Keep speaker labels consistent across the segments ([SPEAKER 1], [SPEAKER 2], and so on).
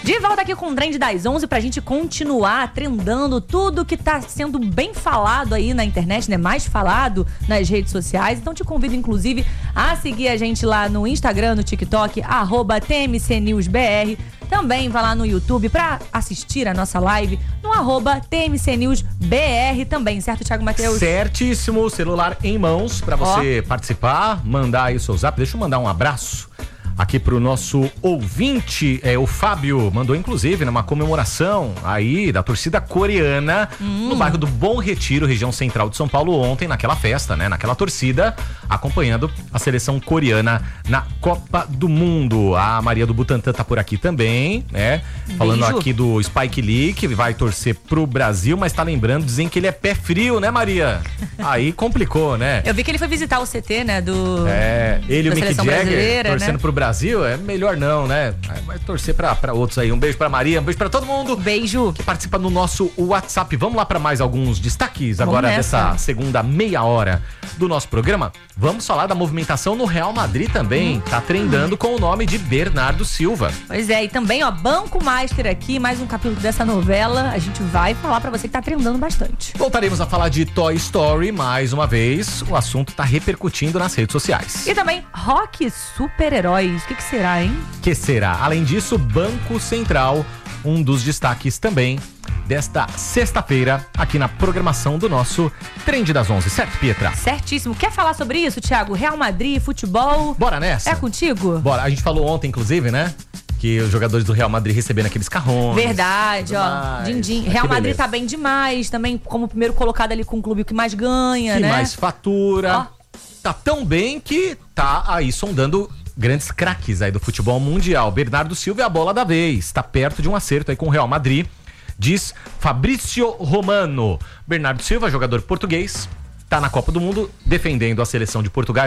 [SPEAKER 1] De volta aqui com o Trend das 11 pra gente continuar trendando tudo que tá sendo bem falado aí na internet, né? Mais falado nas redes sociais. Então te convido, inclusive, a seguir a gente lá no Instagram, no TikTok, @TMCNewsBR. Também vá lá no YouTube pra assistir a nossa live no @TMCNewsBR também, certo, Thiago Matheus?
[SPEAKER 2] Certíssimo, celular em mãos pra você participar, mandar aí o seu zap. Deixa eu mandar um abraço aqui pro nosso ouvinte, o Fábio, mandou inclusive numa comemoração aí da torcida coreana no bairro do Bom Retiro, região central de São Paulo, ontem, naquela festa, né? Naquela torcida, acompanhando a seleção coreana na Copa do Mundo. A Maria do Butantã tá por aqui também, né? Falando aqui do Spike Lee, que vai torcer pro Brasil, mas tá lembrando, dizem que ele é pé frio, né, Maria? Aí complicou, né?
[SPEAKER 1] Eu vi que ele foi visitar o CT, né,
[SPEAKER 2] ele e o Mick Jagger torcendo, né, pro Brasil, é melhor não, né? Vai torcer pra outros aí. Um beijo pra Maria, um beijo pra todo mundo.
[SPEAKER 1] Beijo.
[SPEAKER 2] Que participa no nosso WhatsApp. Vamos lá pra mais alguns destaques agora dessa segunda meia hora do nosso programa. Vamos falar da movimentação no Real Madrid também. Tá trendando com o nome de Bernardo Silva.
[SPEAKER 1] Pois é, e também, Banco Master aqui, mais um capítulo dessa novela. A gente vai falar pra você que tá trendando bastante.
[SPEAKER 2] Voltaremos a falar de Toy Story mais uma vez. O assunto tá repercutindo nas redes sociais.
[SPEAKER 1] E também rock super-heróis. O que será, hein?
[SPEAKER 2] Que será? Além disso, Banco Central, um dos destaques também desta sexta-feira aqui na programação do nosso Trend das 11, certo, Pietra?
[SPEAKER 1] Certíssimo. Quer falar sobre isso, Thiago? Real Madrid, futebol?
[SPEAKER 2] Bora nessa?
[SPEAKER 1] É contigo?
[SPEAKER 2] Bora. A gente falou ontem, inclusive, né? Que os jogadores do Real Madrid recebendo aqueles carrões.
[SPEAKER 1] Verdade, din-din. Real Madrid tá bem demais também, como primeiro colocado ali com o clube que mais ganha, né?
[SPEAKER 2] Que mais fatura. Tá tão bem que tá aí sondando grandes craques aí do futebol mundial. Bernardo Silva é a bola da vez. Tá perto de um acerto aí com o Real Madrid, diz Fabrício Romano. Bernardo Silva, jogador português, tá na Copa do Mundo defendendo a seleção de Portugal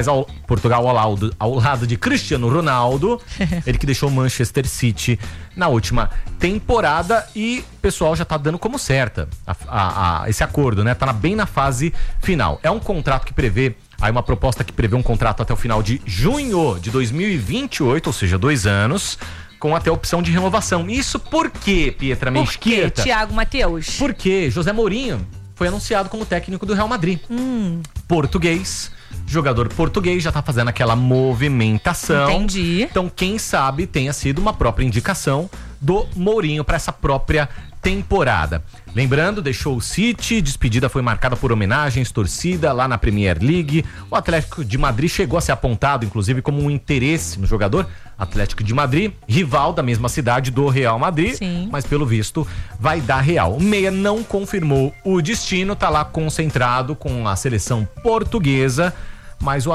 [SPEAKER 2] ao lado de Cristiano Ronaldo. Ele que deixou o Manchester City na última temporada e o pessoal já tá dando como certa esse acordo, né? Tá bem na fase final. É um contrato que prevê aí uma proposta que prevê um contrato até o final de junho de 2028, ou seja, 2 anos, com até opção de renovação. Isso por quê, Pietra Mesquita?
[SPEAKER 1] Por quê, Thiago Matheus?
[SPEAKER 2] Porque José Mourinho foi anunciado como técnico do Real Madrid. Português, jogador português, já tá fazendo aquela movimentação.
[SPEAKER 1] Entendi.
[SPEAKER 2] Então, quem sabe tenha sido uma própria indicação do Mourinho para essa própria temporada. Lembrando, deixou o City, despedida foi marcada por homenagens, torcida lá na Premier League. O Atlético de Madrid chegou a ser apontado, inclusive, como um interesse no jogador. Atlético de Madrid, rival da mesma cidade do Real Madrid.
[SPEAKER 1] Sim.
[SPEAKER 2] Mas pelo visto vai dar Real. O Meia não confirmou o destino, tá lá concentrado com a seleção portuguesa, mas o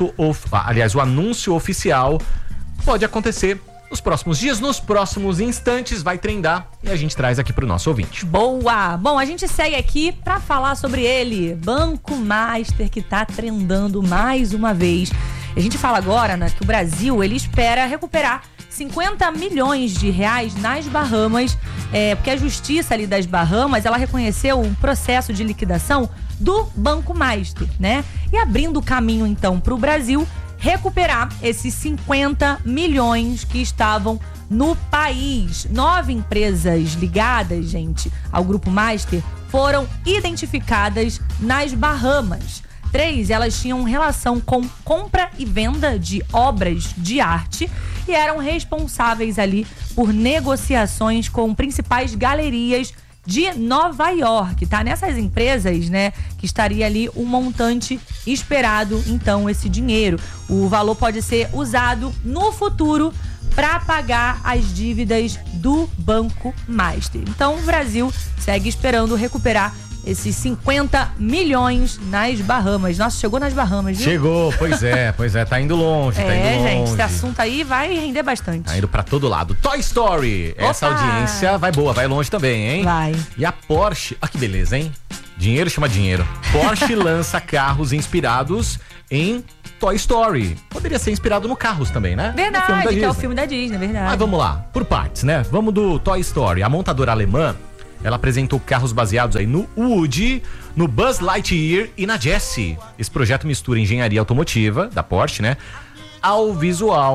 [SPEAKER 2] o anúncio oficial pode acontecer nos próximos dias, nos próximos instantes, vai trendar e a gente traz aqui pro nosso ouvinte.
[SPEAKER 1] Boa! Bom, a gente segue aqui pra falar sobre ele, Banco Master, que tá trendando mais uma vez. A gente fala agora, né, que o Brasil, ele espera recuperar 50 milhões de reais nas Bahamas, porque a justiça ali das Bahamas, ela reconheceu um processo de liquidação do Banco Master, né? E abrindo o caminho, então, pro Brasil recuperar esses 50 milhões que estavam no país. 9 empresas ligadas, gente, ao Grupo Master foram identificadas nas Bahamas. 3, elas tinham relação com compra e venda de obras de arte e eram responsáveis ali por negociações com principais galerias de Nova York, tá? Nessas empresas, né, que estaria ali um montante esperado, então, esse dinheiro. O valor pode ser usado no futuro para pagar as dívidas do Banco Master. Então, o Brasil segue esperando recuperar esses 50 milhões nas Bahamas. Nossa, chegou nas Bahamas, viu?
[SPEAKER 2] Chegou, pois é, tá indo longe,
[SPEAKER 1] gente, esse assunto aí vai render bastante.
[SPEAKER 2] Tá indo pra todo lado. Toy Story, essa audiência vai boa, vai longe também, hein?
[SPEAKER 1] Vai.
[SPEAKER 2] E a Porsche, que beleza, hein? Dinheiro chama dinheiro. Porsche lança carros inspirados em Toy Story. Poderia ser inspirado no Carros também, né?
[SPEAKER 1] Verdade, que é o filme da Disney, verdade.
[SPEAKER 2] Mas vamos lá, por partes, né? Vamos do Toy Story. A montadora alemã, ela apresentou carros baseados aí no Woody, no Buzz Lightyear e na Jessie. Esse projeto mistura engenharia automotiva da Porsche, né, ao visual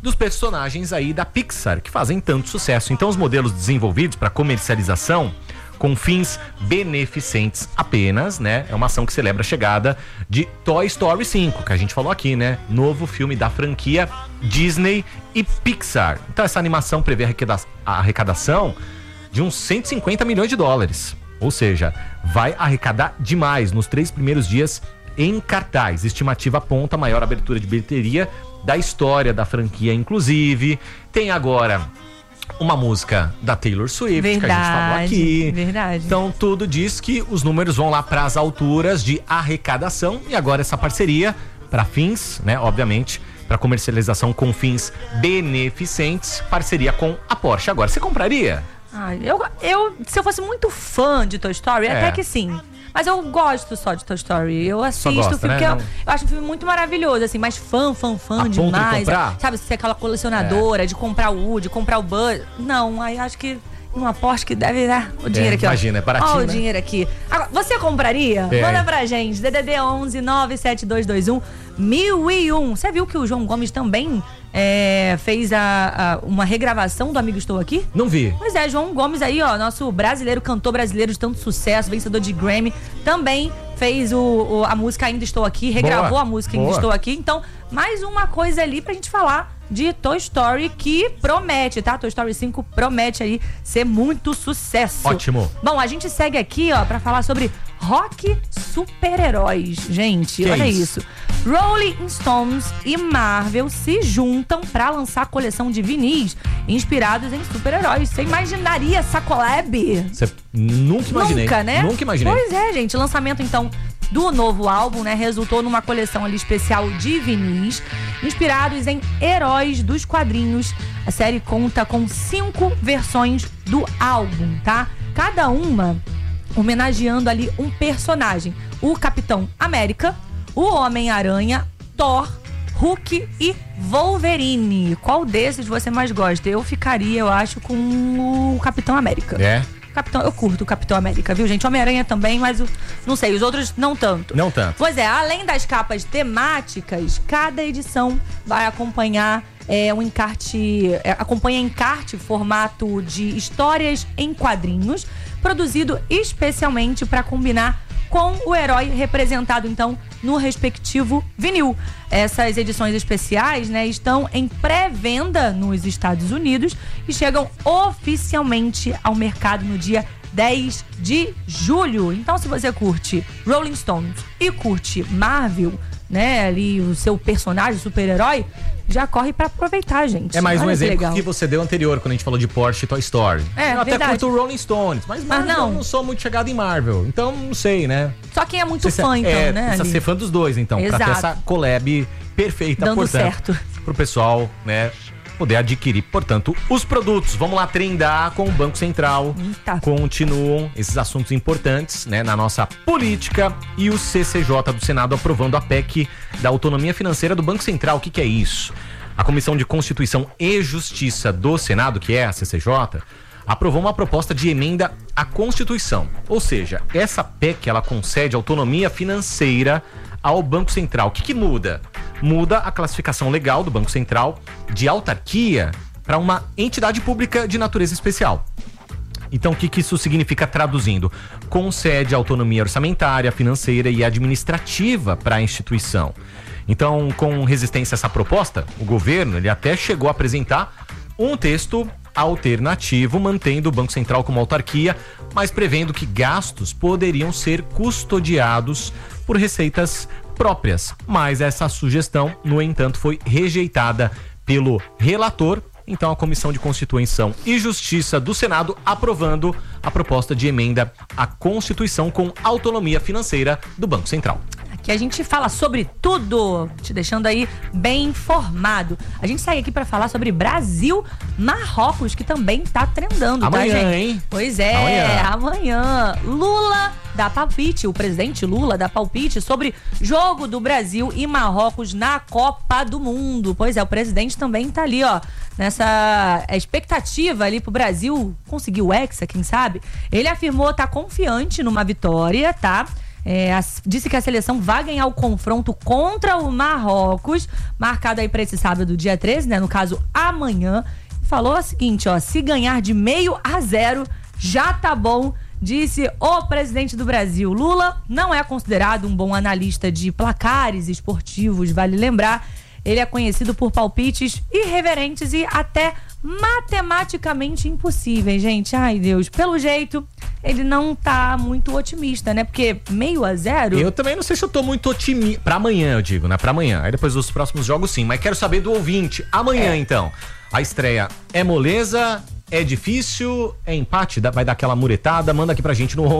[SPEAKER 2] dos personagens aí da Pixar, que fazem tanto sucesso. Então os modelos desenvolvidos para comercialização com fins beneficentes apenas, né? É uma ação que celebra a chegada de Toy Story 5, que a gente falou aqui, né? Novo filme da franquia Disney e Pixar. Então essa animação prevê a arrecadação de uns 150 milhões de dólares. Ou seja, vai arrecadar demais nos 3 primeiros dias em cartaz. Estimativa aponta a maior abertura de bilheteria da história da franquia, inclusive. Tem agora uma música da Taylor Swift, verdade, que a gente falou aqui.
[SPEAKER 1] Verdade.
[SPEAKER 2] Então tudo diz que os números vão lá para as alturas de arrecadação. E agora essa parceria para fins, né, obviamente, para comercialização com fins beneficentes, parceria com a Porsche. Agora, você compraria?
[SPEAKER 1] Se eu fosse muito fã de Toy Story, até que sim. Mas eu gosto só de Toy Story. Eu assisto o filme, porque eu acho um filme muito maravilhoso, assim, mas fã demais. Sabe, se é aquela colecionadora de comprar o Woody, comprar o Buzz. Não, aí acho que uma Porsche que deve dar o dinheiro aqui,
[SPEAKER 2] imagina,
[SPEAKER 1] ó.
[SPEAKER 2] É baratinho,
[SPEAKER 1] o dinheiro aqui. Agora, você compraria? Manda pra gente. DDD 11 97221 1001. Você viu que o João Gomes também fez uma regravação do Amigo Estou Aqui?
[SPEAKER 2] Não vi.
[SPEAKER 1] Pois é, João Gomes aí, ó, nosso brasileiro, cantor brasileiro de tanto sucesso, vencedor de Grammy, também fez a música Ainda Estou Aqui, regravou a música Ainda Estou Aqui. Então, mais uma coisa ali pra gente falar de Toy Story, que promete, tá? Toy Story 5 promete aí ser muito sucesso.
[SPEAKER 2] Ótimo.
[SPEAKER 1] Bom, a gente segue aqui, ó, pra falar sobre rock super-heróis. Gente, olha isso. Rolling Stones e Marvel se juntam pra lançar a coleção de vinis inspirados em super-heróis. Você imaginaria essa collab?
[SPEAKER 2] Nunca imaginei.
[SPEAKER 1] Nunca, né?
[SPEAKER 2] Nunca imaginei.
[SPEAKER 1] Pois é, gente. Lançamento, então, do novo álbum, né? Resultou numa coleção ali especial de vinis inspirados em heróis dos quadrinhos. A série conta com 5 versões do álbum, tá? Cada uma homenageando ali um personagem. O Capitão América, o Homem-Aranha, Thor, Hulk e Wolverine. Qual desses você mais gosta? Eu ficaria, eu acho, com o Capitão América. Eu curto o Capitão América, viu, gente? Homem-Aranha também, mas não sei, os outros não tanto.
[SPEAKER 2] Não tanto.
[SPEAKER 1] Pois é, além das capas temáticas, cada edição vai acompanhar acompanha encarte formato de histórias em quadrinhos, produzido especialmente para combinar com o herói representado, então, no respectivo vinil. Essas edições especiais, né, estão em pré-venda nos Estados Unidos e chegam oficialmente ao mercado no dia 10 de julho. Então, se você curte Rolling Stones e curte Marvel, né, ali o seu personagem, super-herói, já corre pra aproveitar, gente.
[SPEAKER 2] É mais um exemplo que você deu anterior, quando a gente falou de Porsche e Toy Story. Eu até curto o Rolling Stones, mas eu não sou muito chegado em Marvel, então não sei, né?
[SPEAKER 1] Só quem é muito fã, então, né?
[SPEAKER 2] Precisa ser fã dos dois, então, pra ter essa collab perfeita,
[SPEAKER 1] dando
[SPEAKER 2] portanto,
[SPEAKER 1] certo,
[SPEAKER 2] pro pessoal, né, poder adquirir, portanto, os produtos. Vamos lá trendar com o Banco Central. Continuam esses assuntos importantes, né, na nossa política, e o CCJ do Senado aprovando a PEC da autonomia financeira do Banco Central. O que é isso? A Comissão de Constituição e Justiça do Senado, que é a CCJ, aprovou uma proposta de emenda à Constituição. Ou seja, essa PEC, ela concede autonomia financeira ao Banco Central. O que muda? Muda a classificação legal do Banco Central de autarquia para uma entidade pública de natureza especial. Então, o que isso significa traduzindo? Concede autonomia orçamentária, financeira e administrativa para a instituição. Então, com resistência a essa proposta, o governo ele até chegou a apresentar um texto alternativo, mantendo o Banco Central como autarquia, mas prevendo que gastos poderiam ser custodiados por receitas próprias. Mas essa sugestão, no entanto, foi rejeitada pelo relator. Então, a Comissão de Constituição e Justiça do Senado aprovando a proposta de emenda à Constituição com autonomia financeira do Banco Central.
[SPEAKER 1] Que a gente fala sobre tudo, te deixando aí bem informado. A gente segue aqui pra falar sobre Brasil-Marrocos, que também tá trendando,
[SPEAKER 2] amanhã,
[SPEAKER 1] tá, gente?
[SPEAKER 2] Hein?
[SPEAKER 1] Pois é, amanhã. Lula dá palpite, o presidente Lula dá palpite sobre jogo do Brasil e Marrocos na Copa do Mundo. Pois é, o presidente também tá ali, ó, nessa expectativa ali pro Brasil conseguir o Hexa, quem sabe? Ele afirmou estar confiante numa vitória, tá? disse que a seleção vai ganhar o confronto contra o Marrocos, marcado aí para esse sábado, dia 13, né? No caso, amanhã. Falou o seguinte, ó, se ganhar de 0-0, já tá bom, disse o presidente do Brasil. Lula não é considerado um bom analista de placares esportivos, vale lembrar. Ele é conhecido por palpites irreverentes e até matematicamente impossíveis, gente. Ai, Deus. Pelo jeito, ele não tá muito otimista, né? Porque 0-0...
[SPEAKER 2] Eu também não sei se eu tô muito otimista. Pra amanhã, eu digo, né? Pra amanhã. Aí depois dos próximos jogos, sim. Mas quero saber do ouvinte. Amanhã, então. A estreia é moleza... É difícil, é empate, vai dar aquela muretada, manda aqui pra gente no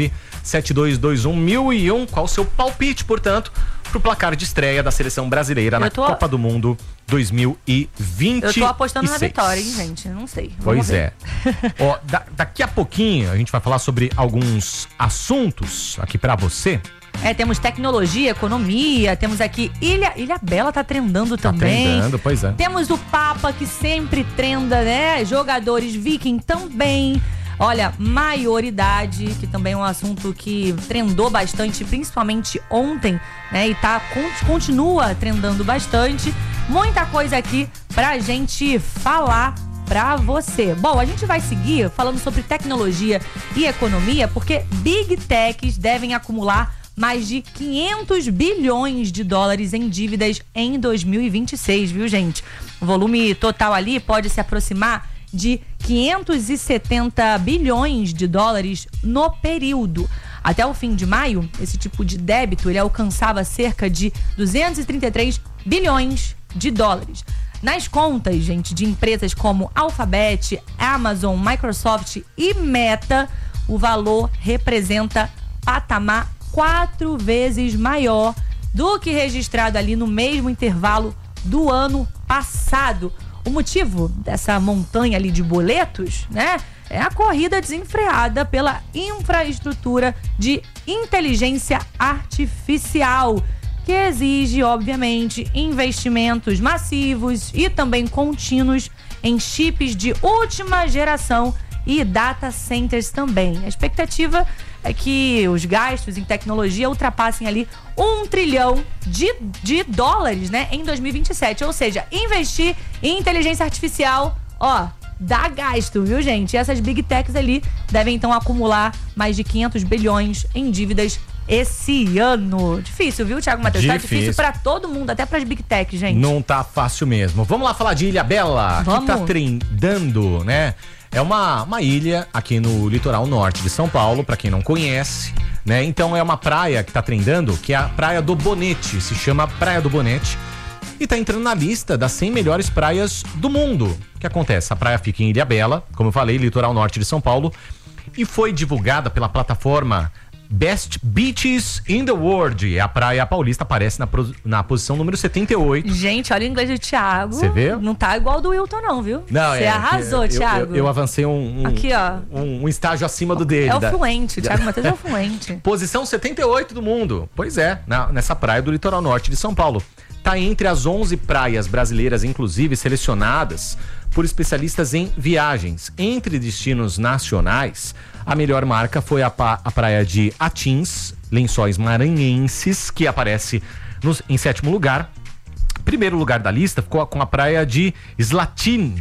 [SPEAKER 2] 119-7221-1001, qual o seu palpite, portanto, pro placar de estreia da seleção brasileira na Copa do Mundo 2026.
[SPEAKER 1] Eu tô apostando na vitória, hein, gente? Não sei.
[SPEAKER 2] Pois é. Ó, daqui a pouquinho a gente vai falar sobre alguns assuntos aqui pra você.
[SPEAKER 1] Temos tecnologia, economia, temos aqui Ilha Bela tá trendando também.
[SPEAKER 2] Tá trendando, pois é.
[SPEAKER 1] Temos o Papa, que sempre trenda, né? Jogadores Viking também. Olha, maioridade, que também é um assunto que trendou bastante, principalmente ontem, né? E continua trendando bastante. Muita coisa aqui pra gente falar pra você. Bom, a gente vai seguir falando sobre tecnologia e economia, porque Big Techs devem acumular mais de 500 bilhões de dólares em dívidas em 2026, viu, gente? O volume total ali pode se aproximar de 570 bilhões de dólares no período. Até o fim de maio, esse tipo de débito ele alcançava cerca de 233 bilhões de dólares. Nas contas, gente, de empresas como Alphabet, Amazon, Microsoft e Meta, o valor representa patamar 4 vezes maior do que registrado ali no mesmo intervalo do ano passado. O motivo dessa montanha ali de boletos, né, é a corrida desenfreada pela infraestrutura de inteligência artificial, que exige, obviamente, investimentos massivos e também contínuos em chips de última geração e data centers também. A expectativa é que os gastos em tecnologia ultrapassem ali 1 trilhão de dólares, né, em 2027. Ou seja, investir em inteligência artificial, ó, dá gasto, viu, gente? E essas Big Techs ali devem, então, acumular mais de 500 bilhões em dívidas esse ano. Difícil, viu, Thiago Matheus? Tá difícil pra todo mundo, até pras Big Techs, gente.
[SPEAKER 2] Não tá fácil mesmo. Vamos lá falar de Ilha Bela, que tá trendando, né? É uma ilha aqui no litoral norte de São Paulo, pra quem não conhece, né? Então é uma praia que tá trendando, que é a Praia do Bonete, se chama Praia do Bonete, e tá entrando na lista das 100 melhores praias do mundo. O que acontece? A praia fica em Ilha Bela, como eu falei, litoral norte de São Paulo, e foi divulgada pela plataforma Best Beaches in the World. A Praia Paulista aparece na posição número 78.
[SPEAKER 1] Gente, olha o inglês do Thiago.
[SPEAKER 2] Você vê?
[SPEAKER 1] Não tá igual do Wilton, não, viu?
[SPEAKER 2] Não,
[SPEAKER 1] você arrasou, Thiago.
[SPEAKER 2] Eu avancei
[SPEAKER 1] aqui, ó.
[SPEAKER 2] Um estágio acima do dele.
[SPEAKER 1] É o fluente, o Thiago Matheus é o fluente.
[SPEAKER 2] Posição 78 do mundo. Pois é, nessa praia do litoral norte de São Paulo. Tá entre as 11 praias brasileiras, inclusive, selecionadas por especialistas em viagens. Entre destinos nacionais, a melhor marca foi a praia de Atins, Lençóis Maranhenses, que aparece em 7º lugar. Primeiro lugar da lista ficou com a praia de Zlatin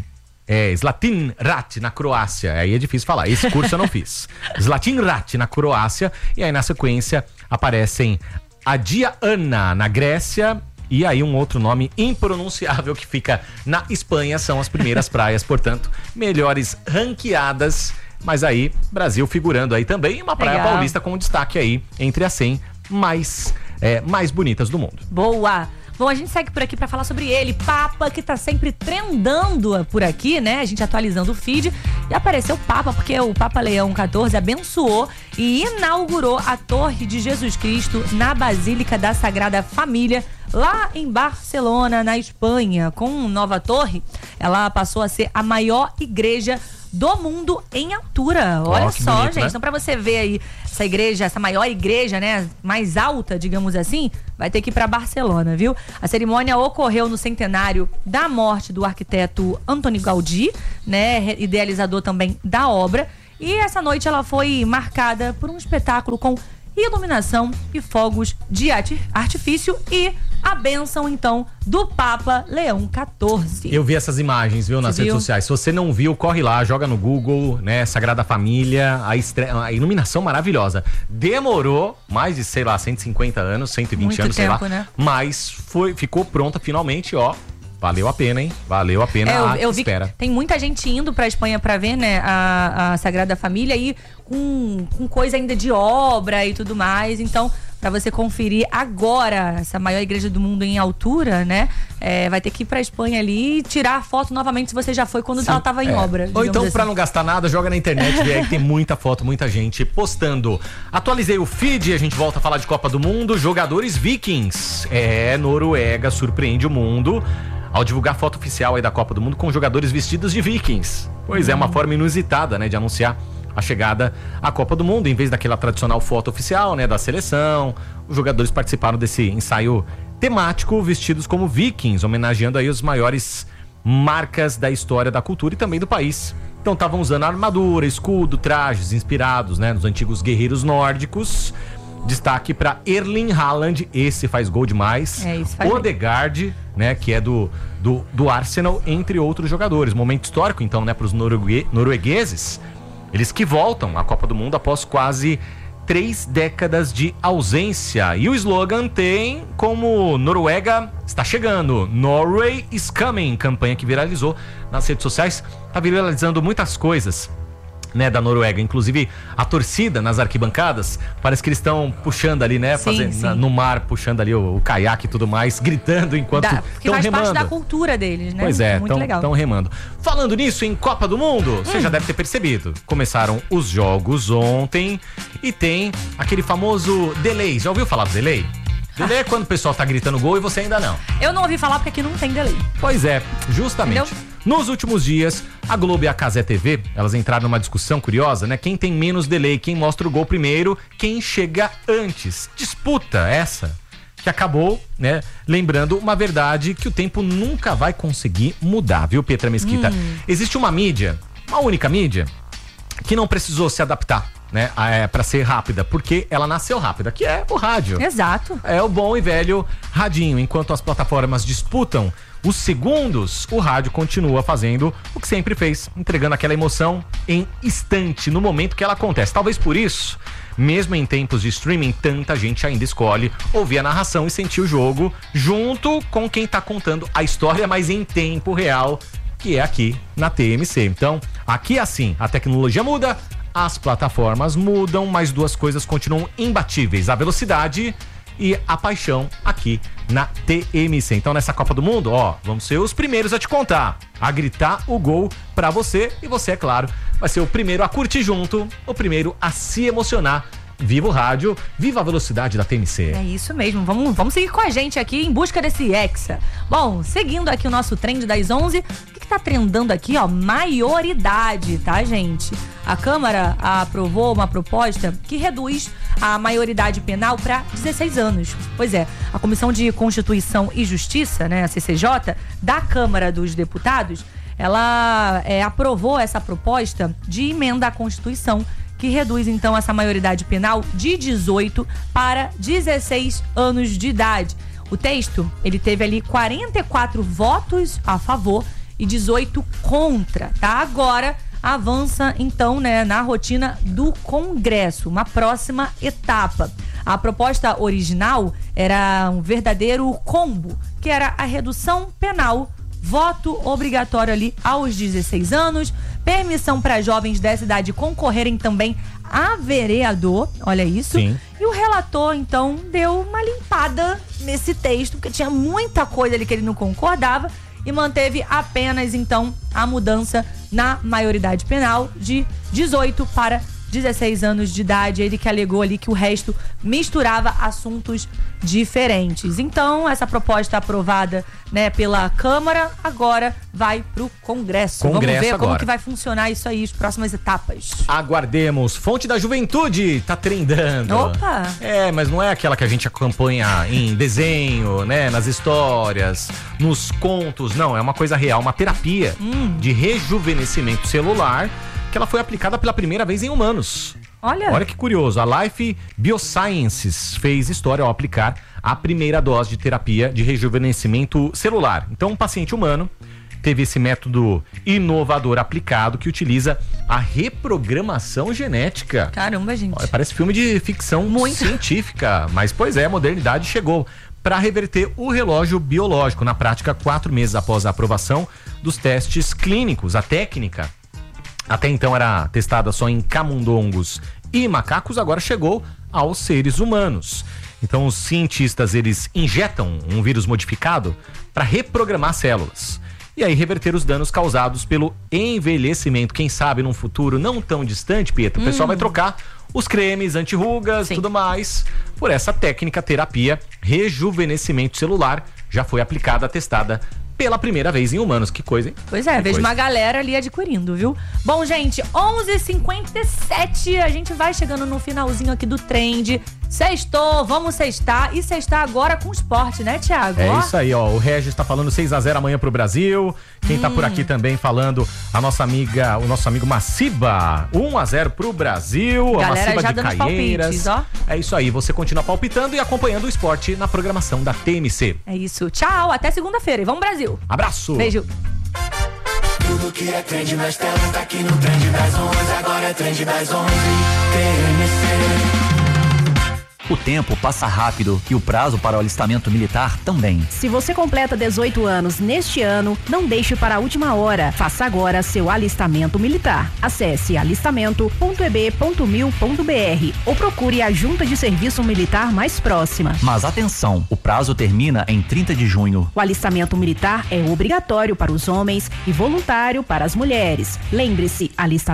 [SPEAKER 2] Rat, na Croácia. Aí é difícil falar, esse curso eu não fiz. Zlatin Rat, na Croácia. E aí na sequência aparecem Adiana, na Grécia. E aí um outro nome impronunciável que fica na Espanha. São as primeiras praias, portanto, melhores ranqueadas. Mas aí, Brasil figurando aí também, uma praia paulista com destaque aí entre as 100 mais bonitas do mundo.
[SPEAKER 1] Boa! Bom, a gente segue por aqui pra falar sobre ele, Papa, que tá sempre trendando por aqui, né? A gente atualizando o feed. E apareceu o Papa, porque o Papa Leão XIV abençoou e inaugurou a Torre de Jesus Cristo na Basílica da Sagrada Família, lá em Barcelona, na Espanha. Com nova torre, ela passou a ser a maior igreja do mundo em altura. Olha só, bonito, gente. Né? Então, pra você ver aí essa igreja, essa maior igreja, né, mais alta, digamos assim, vai ter que ir pra Barcelona, viu? A cerimônia ocorreu no centenário da morte do arquiteto Antoni Gaudí, né, idealizador também da obra. E essa noite ela foi marcada por um espetáculo com iluminação e fogos de artifício e a bênção, então, do Papa Leão XIV.
[SPEAKER 2] Eu vi essas imagens, viu, nas redes sociais. Se você não viu, corre lá, joga no Google, né, Sagrada Família, a iluminação maravilhosa. Demorou mais de, 150 anos, 120
[SPEAKER 1] muito
[SPEAKER 2] anos,
[SPEAKER 1] tempo,
[SPEAKER 2] sei lá.
[SPEAKER 1] né?
[SPEAKER 2] Mas ficou pronta finalmente, ó. Valeu a pena, hein? Valeu a pena
[SPEAKER 1] eu vi
[SPEAKER 2] espera.
[SPEAKER 1] Que tem muita gente indo pra Espanha pra ver, né, a Sagrada Família e com coisa ainda de obra e tudo mais. Então, pra você conferir agora essa maior igreja do mundo em altura, né, vai ter que ir pra Espanha ali e tirar a foto novamente se você já foi quando ela tava em obra.
[SPEAKER 2] Ou então,
[SPEAKER 1] assim.
[SPEAKER 2] pra não gastar nada, joga na internet, vê aí que tem muita foto, muita gente postando. Atualizei o feed, a gente volta a falar de Copa do Mundo. Jogadores vikings. Noruega surpreende o mundo ao divulgar foto oficial aí da Copa do Mundo com jogadores vestidos de vikings. Pois é, uma forma inusitada, né, de anunciar a chegada à Copa do Mundo. Em vez daquela tradicional foto oficial, né, da seleção, os jogadores participaram desse ensaio temático vestidos como vikings, homenageando aí os maiores marcas da história da cultura e também do país. Então estavam usando armadura, escudo, trajes inspirados, né, nos antigos guerreiros nórdicos. Destaque para Erling Haaland, esse faz gol demais. Odegaard, né, que é do Arsenal, entre outros jogadores. Momento histórico, então, né, para os noruegueses. Eles que voltam à Copa do Mundo após quase 3 décadas de ausência. E o slogan tem como Noruega está chegando, Norway is coming, campanha que viralizou nas redes sociais. Tá viralizando muitas coisas, né, da Noruega, inclusive a torcida nas arquibancadas, parece que eles estão puxando ali, né, no mar, puxando ali o caiaque e tudo mais, gritando enquanto estão remando.
[SPEAKER 1] Que faz parte da cultura deles, né?
[SPEAKER 2] Pois é,
[SPEAKER 1] muito legal.
[SPEAKER 2] Estão remando. Falando nisso, em Copa do Mundo, você já deve ter percebido, começaram os jogos ontem e tem aquele famoso delay. Já ouviu falar do delay? Delay é quando o pessoal tá gritando gol e você ainda não.
[SPEAKER 1] Eu não ouvi falar porque aqui não tem delay.
[SPEAKER 2] Pois é, justamente. Entendeu? Nos últimos dias, a Globo e a Cazé TV, elas entraram numa discussão curiosa, né? Quem tem menos delay, quem mostra o gol primeiro, quem chega antes. Disputa essa que acabou, né, lembrando uma verdade que o tempo nunca vai conseguir mudar, viu, Petra Mesquita? Existe uma mídia, uma única mídia, que não precisou se adaptar, né, pra ser rápida, porque ela nasceu rápida, que é o rádio.
[SPEAKER 1] Exato.
[SPEAKER 2] É o bom e velho radinho. Enquanto as plataformas disputam os segundos, o rádio continua fazendo o que sempre fez, entregando aquela emoção em instante, no momento que ela acontece. Talvez por isso, mesmo em tempos de streaming, tanta gente ainda escolhe ouvir a narração e sentir o jogo junto com quem tá contando a história, mas em tempo real, que é aqui na TMC. Então, aqui assim, a tecnologia muda, as plataformas mudam, mas duas coisas continuam imbatíveis: a velocidade e a paixão aqui na TMC. Então, nessa Copa do Mundo, ó, vamos ser os primeiros a te contar, a gritar o gol pra você, e você, é claro, vai ser o primeiro a curtir junto, o primeiro a se emocionar. Viva o rádio, viva a velocidade da TMC.
[SPEAKER 1] É isso mesmo, vamos seguir com a gente aqui em busca desse Hexa. Bom, seguindo aqui o nosso trend das 11, o que tá trendando aqui, ó? Maioridade, tá, gente? A Câmara aprovou uma proposta que reduz a maioridade penal para 16 anos. Pois é, a Comissão de Constituição e Justiça, né, a CCJ, da Câmara dos Deputados, ela aprovou essa proposta de emenda à Constituição, que reduz, então, essa maioridade penal de 18 para 16 anos de idade. O texto, ele teve ali 44 votos a favor e 18 contra, tá? Agora avança, então, né, na rotina do Congresso, uma próxima etapa. A proposta original era um verdadeiro combo, que era a redução penal, voto obrigatório ali aos 16 anos, permissão para jovens dessa idade concorrerem também a vereador, olha isso.
[SPEAKER 2] Sim.
[SPEAKER 1] E o relator, então, deu uma limpada nesse texto, porque tinha muita coisa ali que ele não concordava, e manteve apenas, então, a mudança na maioridade penal de 18 para 16 anos de idade. Ele que alegou ali que o resto misturava assuntos diferentes. Então, essa proposta aprovada, né, pela Câmara, agora vai pro Congresso. Vamos ver
[SPEAKER 2] agora
[SPEAKER 1] como que vai funcionar isso aí, as próximas etapas.
[SPEAKER 2] Aguardemos. Fonte da Juventude tá trendando.
[SPEAKER 1] Opa!
[SPEAKER 2] Mas não é aquela que a gente acompanha em desenho, né, nas histórias, nos contos. Não, é uma coisa real, uma terapia de rejuvenescimento celular, que ela foi aplicada pela primeira vez em humanos. Olha que curioso, a Life Biosciences fez história ao aplicar a primeira dose de terapia de rejuvenescimento celular. Então, um paciente humano teve esse método inovador aplicado que utiliza a reprogramação genética.
[SPEAKER 1] Caramba, gente.
[SPEAKER 2] Olha, parece filme de ficção científica, mas pois é, a modernidade chegou para reverter o relógio biológico. Na prática, 4 meses após a aprovação dos testes clínicos, a técnica, até então era testada só em camundongos e macacos, agora chegou aos seres humanos. Então, os cientistas, eles injetam um vírus modificado para reprogramar células e aí reverter os danos causados pelo envelhecimento. Quem sabe num futuro não tão distante, Pietro, o pessoal vai trocar os cremes, anti-rugas, tudo mais, por essa técnica terapia rejuvenescimento celular. Já foi aplicada, testada pela primeira vez em humanos. Que coisa, hein?
[SPEAKER 1] Pois é, vejo uma galera ali adquirindo, viu? Bom, gente, 11h57, a gente vai chegando no finalzinho aqui do Trend. Sextou, vamos sextar. E sextar agora com esporte, né, Thiago?
[SPEAKER 2] É isso aí, ó. O Regis tá falando 6-0 amanhã pro Brasil. Quem tá por aqui também falando, o nosso amigo Maciba, 1-0 pro Brasil.
[SPEAKER 1] Galera,
[SPEAKER 2] a Maciba
[SPEAKER 1] já
[SPEAKER 2] de
[SPEAKER 1] dando
[SPEAKER 2] Caieiras.
[SPEAKER 1] palpites, ó.
[SPEAKER 2] É isso aí, você continua palpitando e acompanhando o esporte na programação da TMC.
[SPEAKER 1] É isso. Tchau, até segunda-feira. E vamos, Brasil.
[SPEAKER 2] Abraço.
[SPEAKER 1] Beijo.
[SPEAKER 3] Tudo que é trend nas telas tá aqui no Trend das 11. Agora é Trend das 11. TMC.
[SPEAKER 4] O tempo passa rápido e o prazo para o alistamento militar também.
[SPEAKER 5] Se você completa 18 anos neste ano, não deixe para a última hora. Faça agora seu alistamento militar. Acesse alistamento.eb.mil.br ou procure a junta de serviço militar mais próxima.
[SPEAKER 4] Mas atenção, o prazo termina em 30 de junho.
[SPEAKER 5] O alistamento militar é obrigatório para os homens e voluntário para as mulheres. Lembre-se,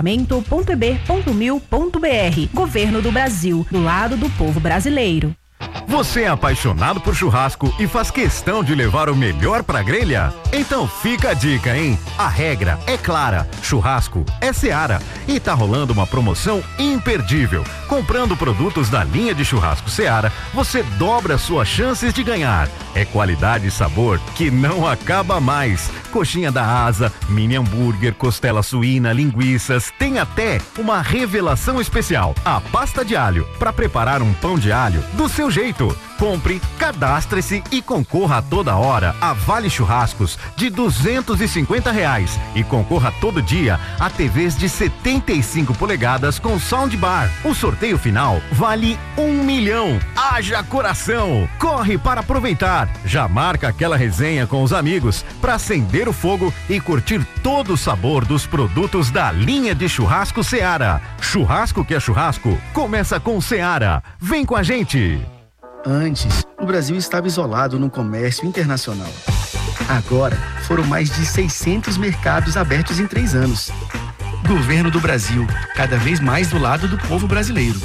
[SPEAKER 5] alistamento.eb.mil.br. Governo do Brasil, do lado do povo brasileiro.
[SPEAKER 6] Você é apaixonado por churrasco e faz questão de levar o melhor pra grelha? Então fica a dica, hein? A regra é clara, churrasco é Seara e tá rolando uma promoção imperdível. Comprando produtos da linha de churrasco Seara, você dobra suas chances de ganhar. É qualidade e sabor que não acaba mais. Coxinha da asa, mini hambúrguer, costela suína, linguiças, tem até uma revelação especial, a pasta de alho, para preparar um pão de alho do seu jeito. Compre, cadastre-se e concorra a toda hora a vale churrascos de R$250 e concorra todo dia a TVs de 75 polegadas com soundbar. O sorteio final vale R$1 milhão. Haja coração! Corre para aproveitar. Já marca aquela resenha com os amigos para acender o fogo e curtir todo o sabor dos produtos da linha de churrasco Seara. Churrasco que é churrasco, começa com Seara. Vem com a gente!
[SPEAKER 7] Antes, o Brasil estava isolado no comércio internacional. Agora, foram mais de 600 mercados abertos em 3 anos. Governo do Brasil, cada vez mais do lado do povo brasileiro.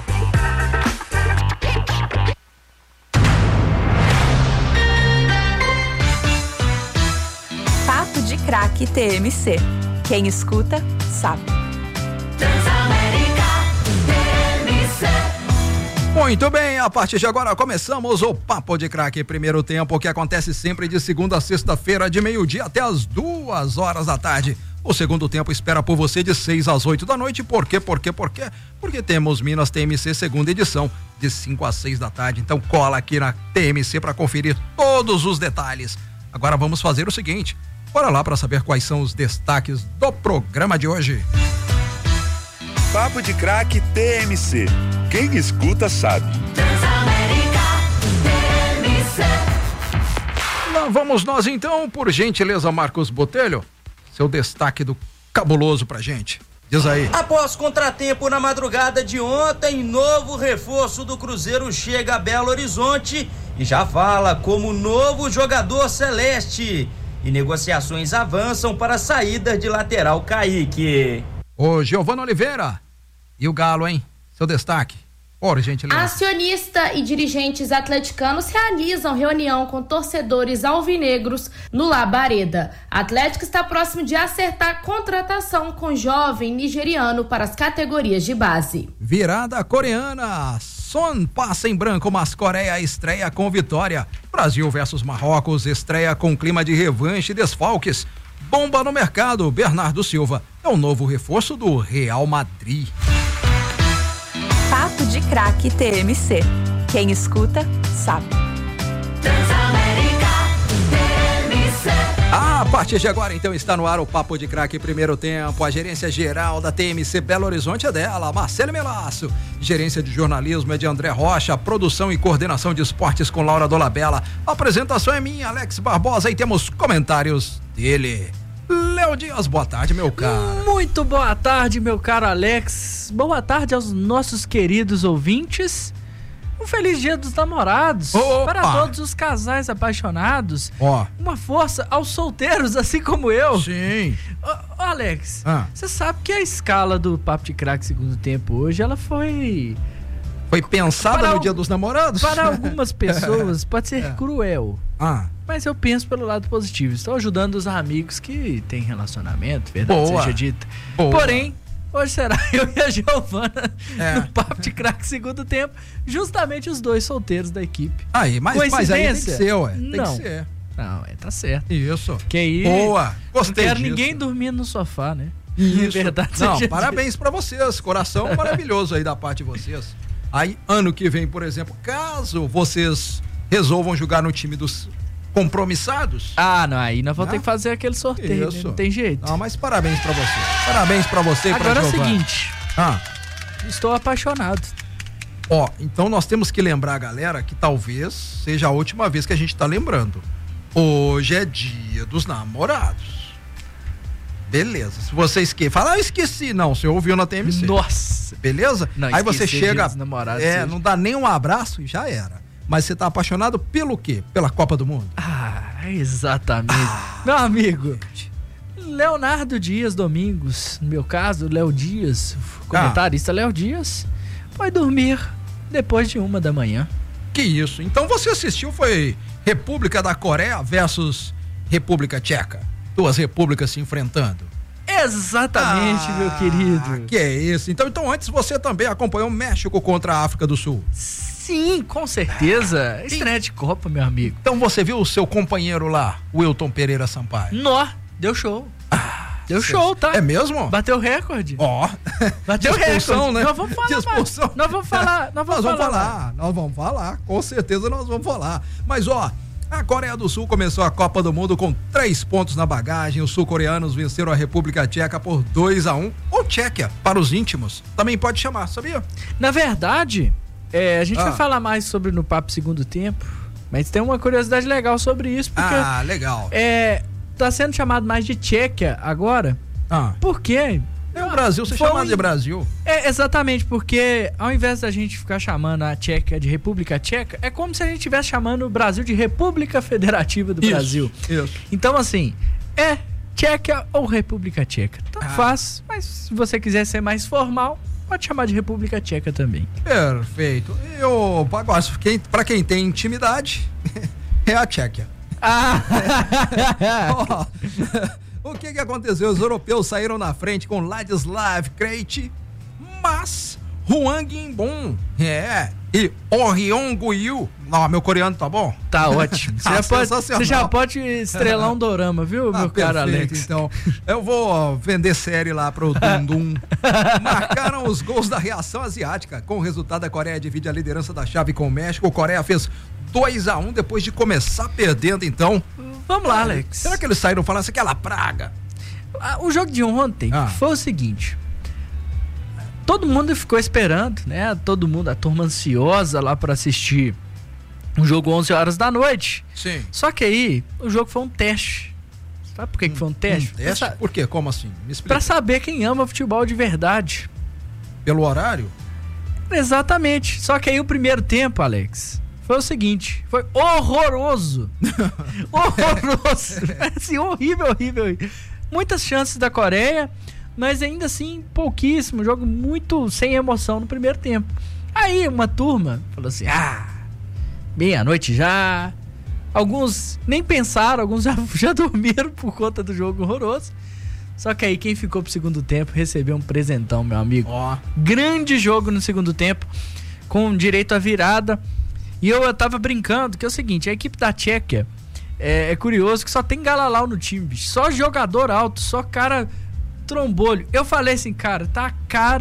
[SPEAKER 8] Papo de Craque TMC. Quem escuta, sabe.
[SPEAKER 9] Muito bem, a partir de agora começamos o Papo de Craque, primeiro tempo, que acontece sempre de segunda a sexta-feira, de meio-dia até as 2 horas da tarde. O segundo tempo espera por você de 6 às 8 da noite. Por quê? Porque temos Minas TMC segunda edição, de 5 às 6 da tarde. Então cola aqui na TMC para conferir todos os detalhes. Agora vamos fazer o seguinte, bora lá para saber quais são os destaques do programa de hoje.
[SPEAKER 10] Papo de Craque TMC. Quem escuta sabe.
[SPEAKER 9] Lá vamos nós então, por gentileza, Marcos Botelho, seu destaque do cabuloso pra gente. Diz aí.
[SPEAKER 11] Após contratempo na madrugada de ontem, novo reforço do Cruzeiro chega a Belo Horizonte e já fala como novo jogador celeste. E negociações avançam para a saída de lateral Kaique.
[SPEAKER 9] Ô, Giovana Oliveira, e o Galo, hein? Seu destaque, por gentileza.
[SPEAKER 12] Acionista e dirigentes atleticanos realizam reunião com torcedores alvinegros no Labareda. Atlético está próximo de acertar contratação com jovem nigeriano para as categorias de base.
[SPEAKER 9] Virada coreana. Son passa em branco, mas Coreia estreia com vitória. Brasil versus Marrocos estreia com clima de revanche e desfalques. Bomba no mercado, Bernardo Silva é o novo reforço do Real Madrid.
[SPEAKER 8] Papo de Craque TMC. Quem escuta, sabe.
[SPEAKER 9] A partir de agora, então, está no ar o Papo de Craque primeiro tempo. A gerência geral da TMC Belo Horizonte é dela, Marcelo Melasso. Gerência de jornalismo é de André Rocha. Produção e coordenação de esportes com Laura Dolabella. A apresentação é minha, Alex Barbosa, e temos comentários dele. Léo Dias, boa tarde, meu caro.
[SPEAKER 13] Muito boa tarde, meu caro Alex. Boa tarde aos nossos queridos ouvintes. Um feliz dia dos namorados.
[SPEAKER 9] Opa!
[SPEAKER 13] Para todos os casais apaixonados.
[SPEAKER 9] Ó.
[SPEAKER 13] Uma força aos solteiros, assim como eu.
[SPEAKER 9] Sim.
[SPEAKER 13] Ô, Alex, você sabe que a escala do Papo de Craque segundo tempo hoje, ela foi
[SPEAKER 9] pensada no dia dos namorados?
[SPEAKER 13] Para algumas pessoas pode ser cruel. Mas eu penso pelo lado positivo. Estou ajudando os amigos que têm relacionamento, verdade seja dita. Porém, hoje será eu e a Giovana no Papo de Craque segundo tempo, justamente os dois solteiros da equipe.
[SPEAKER 9] Mas aí tem que ser, ué. Tem
[SPEAKER 13] Não.
[SPEAKER 9] que ser.
[SPEAKER 13] Não, tá certo.
[SPEAKER 9] Isso.
[SPEAKER 13] Que aí,
[SPEAKER 9] Boa. Gostei
[SPEAKER 13] não quero
[SPEAKER 9] disso.
[SPEAKER 13] ninguém dormindo no sofá, né?
[SPEAKER 9] Isso.
[SPEAKER 13] Verdade
[SPEAKER 9] Não,
[SPEAKER 13] seja
[SPEAKER 9] parabéns pra vocês. Coração maravilhoso aí da parte de vocês. Aí, ano que vem, por exemplo, caso vocês resolvam jogar no time dos compromissados.
[SPEAKER 13] Não, aí nós vamos ter que fazer aquele sorteio, né? Não tem jeito.
[SPEAKER 9] Não, mas parabéns pra você. Parabéns pra você e pra
[SPEAKER 13] Agora é o
[SPEAKER 9] Giovana.
[SPEAKER 13] seguinte. Estou apaixonado.
[SPEAKER 9] Então nós temos que lembrar a galera que talvez seja a última vez que a gente tá lembrando. Hoje é dia dos namorados. Beleza. Se você fala, eu esqueci. Não, você ouviu na TMC.
[SPEAKER 13] Nossa.
[SPEAKER 9] Beleza?
[SPEAKER 13] Não,
[SPEAKER 9] aí você chega,
[SPEAKER 13] dos namorados,
[SPEAKER 9] não dá nem um abraço e já era. Mas você tá apaixonado pelo quê? Pela Copa do Mundo?
[SPEAKER 13] Exatamente. Meu amigo, Leonardo Dias Domingos, no meu caso, Léo Dias, comentarista Léo Dias, foi dormir depois de 1 da manhã.
[SPEAKER 9] Que isso? Então você assistiu, foi República da Coreia versus República Tcheca. Duas repúblicas se enfrentando.
[SPEAKER 13] Exatamente, meu querido.
[SPEAKER 9] Que é isso? Então antes você também acompanhou o México contra a África do Sul.
[SPEAKER 13] Sim, com certeza. Estreia de Copa, meu amigo.
[SPEAKER 9] Então você viu o seu companheiro lá, Wilton Pereira Sampaio?
[SPEAKER 13] Deu show. Deu show, tá?
[SPEAKER 9] É mesmo?
[SPEAKER 13] Bateu recorde. Bateu
[SPEAKER 9] expulsão,
[SPEAKER 13] recorde.
[SPEAKER 9] né?
[SPEAKER 13] Nós vamos falar. Nós vamos falar.
[SPEAKER 9] Com certeza nós vamos falar. Mas a Coreia do Sul começou a Copa do Mundo com 3 pontos na bagagem. Os sul-coreanos venceram a República Tcheca por 2-1. Ou Tchequia, para os íntimos. Também pode chamar, sabia?
[SPEAKER 13] Na verdade, a gente vai falar mais sobre no Papo segundo tempo. Mas tem uma curiosidade legal sobre isso. Porque,
[SPEAKER 9] legal.
[SPEAKER 13] Tá sendo chamado mais de Tchequia agora. Por quê?
[SPEAKER 9] O Brasil ser chamado de Brasil.
[SPEAKER 13] Exatamente, porque ao invés da gente ficar chamando a Tcheca de República Tcheca, é como se a gente estivesse chamando o Brasil de República Federativa do Brasil.
[SPEAKER 9] Isso.
[SPEAKER 13] Então, assim, Tchequia ou República Tcheca. Então faz, mas se você quiser ser mais formal, pode chamar de República Tcheca também.
[SPEAKER 9] Perfeito. Pra quem tem intimidade, é a Tchequia. O que aconteceu? Os europeus saíram na frente com Ladislav Krejci, mas Hwang In-bom e Orion Guiu. Meu coreano tá bom?
[SPEAKER 13] Tá ótimo. Você já pode estrelar um dorama, viu, meu caro Alex?
[SPEAKER 9] Então, eu vou vender série lá pro Dundum. Marcaram os gols da reação asiática. Com o resultado, a Coreia divide a liderança da chave com o México. A Coreia fez 2-1 depois de começar perdendo, então.
[SPEAKER 13] Vamos lá, Alex.
[SPEAKER 9] Será que eles saíram falando assim, aquela praga?
[SPEAKER 13] O jogo de ontem foi o seguinte. Todo mundo ficou esperando, né? A turma ansiosa lá para assistir um jogo 11 horas da noite.
[SPEAKER 9] Sim.
[SPEAKER 13] Só que aí, o jogo foi um teste. Sabe por que foi um teste?
[SPEAKER 9] Teste? Por quê? Como assim? Me explica.
[SPEAKER 13] Pra saber quem ama futebol de verdade.
[SPEAKER 9] Pelo horário?
[SPEAKER 13] Exatamente. Só que aí o primeiro tempo, Alex, foi o seguinte, foi horroroso. Horroroso. Assim, horrível. Muitas chances da Coreia, mas ainda assim, pouquíssimo. Jogo muito sem emoção no primeiro tempo. Aí uma turma falou assim, meia-noite já. Alguns nem pensaram, alguns já dormiram por conta do jogo horroroso. Só que aí quem ficou pro segundo tempo recebeu um presentão, meu amigo. Grande jogo no segundo tempo, com direito à virada. E eu tava brincando, que é o seguinte, a equipe da Tchequia é curioso que só tem galalau no time, bicho. Só jogador alto, só cara trombolho. Eu falei assim, cara, tá a cara